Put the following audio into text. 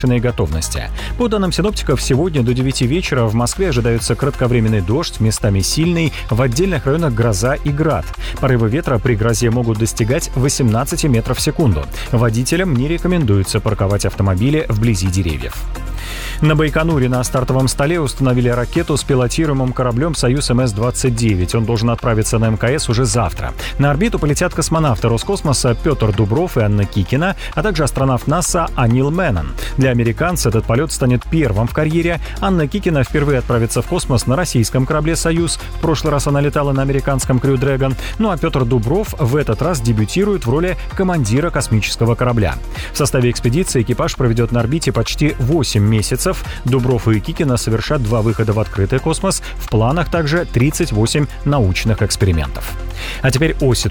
готовности. По данным синоптиков, сегодня до 9 вечера в Москве ожидается кратковременный дождь, местами сильный, в отдельных районах гроза и град. Порывы ветра при грозе могут достигать 18 метров в секунду. Водителям не рекомендуется парковать автомобили вблизи деревьев. На Байконуре на стартовом столе установили ракету с пилотируемым кораблем «Союз МС-29». Он должен отправиться на МКС уже завтра. На орбиту полетят космонавты Роскосмоса Петр Дубров и Анна Кикина, а также астронавт НАСА Анил Меннон. Для американца этот полет станет первым в карьере. Анна Кикина впервые отправится в космос на российском корабле «Союз». В прошлый раз она летала на американском Crew Dragon. Ну а Петр Дубров в этот раз дебютирует в роли командира космического корабля. В составе экспедиции экипаж проведет на орбите почти 8 месяцев. Дубров и Кикина совершат 2 выхода в открытый космос. В планах также 38 научных экспериментов. А теперь о ситуации